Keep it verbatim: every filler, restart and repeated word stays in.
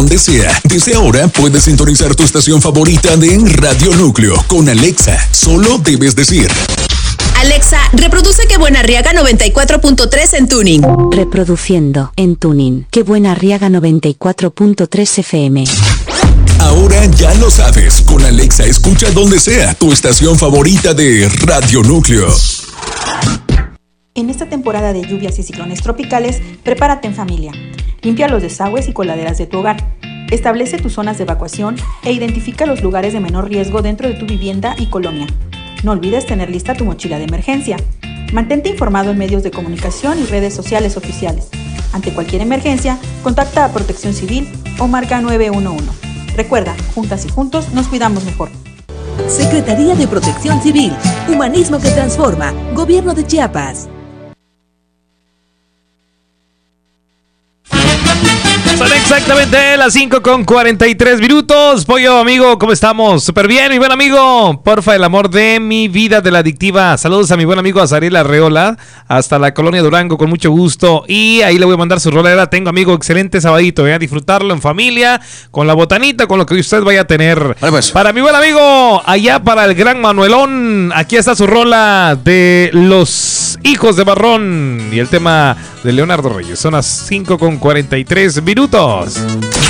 donde sea. Desde ahora puedes sintonizar tu estación favorita de Radio Núcleo con Alexa. Solo debes decir: Alexa, reproduce Que Buena Arriaga noventa y cuatro punto tres en tuning. Reproduciendo en tuning Que Buena Arriaga noventa y cuatro punto tres F M. Ahora ya lo sabes, con Alexa escucha donde sea tu estación favorita de Radio Núcleo. En esta temporada de lluvias y ciclones tropicales, prepárate en familia. Limpia los desagües y coladeras de tu hogar. Establece tus zonas de evacuación e identifica los lugares de menor riesgo dentro de tu vivienda y colonia. No olvides tener lista tu mochila de emergencia. Mantente informado en medios de comunicación y redes sociales oficiales. Ante cualquier emergencia, contacta a Protección Civil o marca nueve uno uno. Recuerda, juntas y juntos nos cuidamos mejor. Secretaría de Protección Civil, Humanismo que Transforma, Gobierno de Chiapas. Son exactamente las cinco con cuarenta y tres minutos. Pollo, amigo, ¿cómo estamos? Súper bien, mi buen amigo. Porfa, el amor de mi vida de la adictiva. Saludos a mi buen amigo Azariel Arreola, hasta la colonia Durango, con mucho gusto. Y ahí le voy a mandar su rolera. Tengo, amigo, excelente sabadito, ¿eh? A disfrutarlo en familia, con la botanita, con lo que usted vaya a tener. Vale, pues. Para mi buen amigo, allá para el gran Manuelón, aquí está su rola de Los Hijos de Barrón y el tema de Leonardo Reyes. Son las cinco con cuarenta y tres minutos.